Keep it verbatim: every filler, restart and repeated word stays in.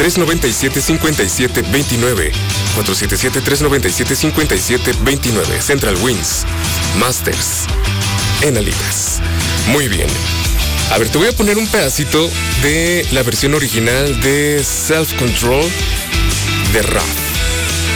tres nueve siete, cinco siete dos nueve. cuatro siete siete, tres nueve siete, cinco siete dos nueve. Central Winds Masters en Alitas. Muy bien. A ver, te voy a poner un pedacito de la versión original de Self Control de Raf.